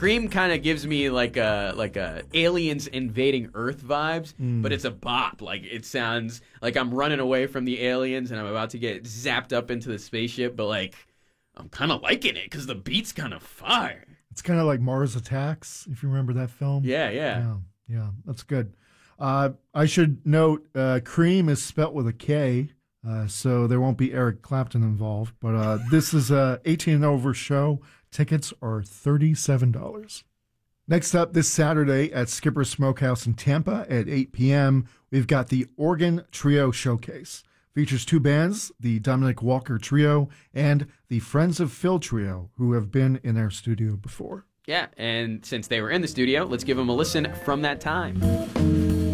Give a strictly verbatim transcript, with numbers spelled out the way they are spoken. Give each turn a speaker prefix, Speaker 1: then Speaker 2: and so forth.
Speaker 1: Cream kind of gives me like a like a aliens invading Earth vibes, mm. but it's a bop. Like it sounds like I'm running away from the aliens and I'm about to get zapped up into the spaceship, but like I'm kind of liking it because the beat's kind of fire.
Speaker 2: It's kind of like Mars Attacks, if you remember that film.
Speaker 1: Yeah, yeah,
Speaker 2: yeah, yeah. That's good. Uh, I should note, uh, Cream is spelt with a K. Uh, so there won't be Eric Clapton involved. But uh, this is a eighteen and over show. Tickets are thirty-seven dollars. Next up this Saturday at Skipper's Smokehouse in Tampa at eight p.m., we've got the Organ Trio Showcase. Features two bands, the Dominic Walker Trio and the Friends of Phil Trio, who have been in our studio before.
Speaker 1: Yeah, and since they were in the studio, let's give them a listen from that time.